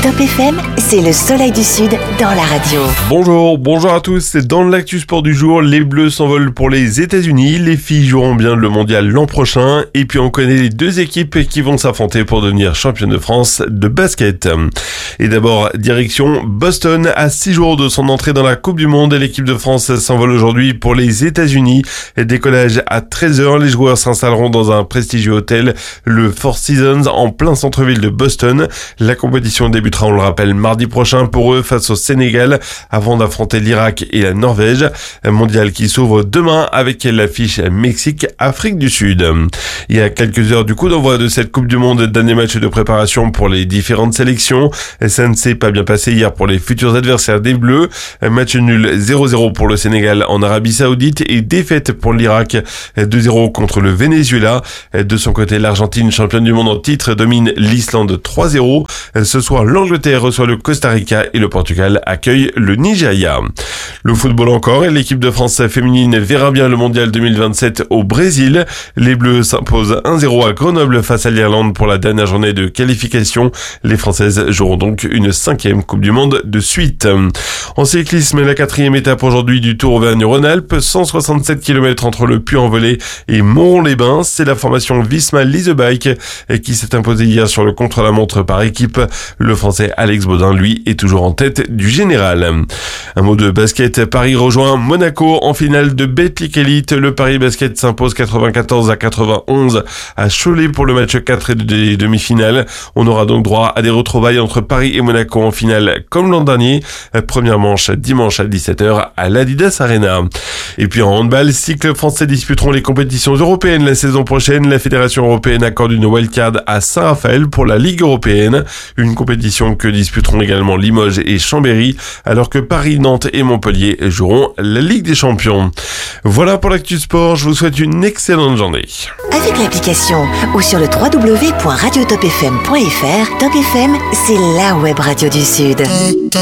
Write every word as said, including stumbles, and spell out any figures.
Top F M, c'est le soleil du Sud dans la radio. Bonjour, bonjour à tous. Dans l'actu sport du jour, les Bleus s'envolent pour les États-Unis. Les filles joueront bien le mondial l'an prochain. Et puis on connaît les deux équipes qui vont s'affronter pour devenir championne de France de basket. Et d'abord, direction Boston. À six jours de son entrée dans la Coupe du Monde, l'équipe de France s'envole aujourd'hui pour les États-Unis. Décollage à treize heures. Les joueurs s'installeront dans un prestigieux hôtel, le Four Seasons, en plein centre-ville de Boston. La compétition débutera, on le rappelle, mardi prochain pour eux face au Sénégal, avant d'affronter l'Irak et la Norvège. Un mondial qui s'ouvre demain avec l'affiche Mexique-Afrique du Sud. Il y a quelques heures du coup d'envoi de cette Coupe du Monde, dernier match de préparation pour les différentes sélections. Ça ne s'est pas bien passé hier pour les futurs adversaires des Bleus. Un match nul zéro zéro pour le Sénégal en Arabie Saoudite et défaite pour l'Irak deux zéro contre le Venezuela. De son côté, l'Argentine, championne du monde en titre, domine l'Islande trois zéro. Ce soir, l'Angleterre reçoit le Costa Rica et le Portugal accueille le Nigeria. Le football encore, et l'équipe de France féminine verra bien le mondial deux mille vingt-sept au Brésil. Les Bleus s'imposent un zéro à Grenoble face à l'Irlande pour la dernière journée de qualification. Les Françaises joueront donc une cinquième Coupe du Monde de suite. En cyclisme, la quatrième étape aujourd'hui du Tour Auvergne-Rhône-Alpes, cent soixante-sept kilomètres entre le Puy-en-Velay et Montron-les-Bains. C'est la formation Visma Lease Bike qui s'est imposée hier sur le contre-la-montre par équipe. Le Français Alex Baudin, lui, est toujours en tête du général. Un mot de basket, Paris rejoint Monaco en finale de Betclic Elite. Le Paris Basket s'impose quatre-vingt-quatorze à quatre-vingt-onze à Cholet pour le match quatre des demi-finales. On aura donc droit à des retrouvailles entre Paris et Monaco en finale comme l'an dernier. Première manche dimanche à dix-sept heures à l'Adidas Arena. Et puis en handball, six clubs français disputeront les compétitions européennes la saison prochaine. La Fédération européenne accorde une wildcard à Saint-Raphaël pour la Ligue européenne. Une compétition que disputeront également Limoges et Chambéry, alors que Paris, Nantes et Montpellier joueront la Ligue des Champions. Voilà pour l'actu sport, je vous souhaite une excellente journée. Avec l'application ou sur le w w w point radio top f m point f r, Top F M, c'est la web radio du Sud.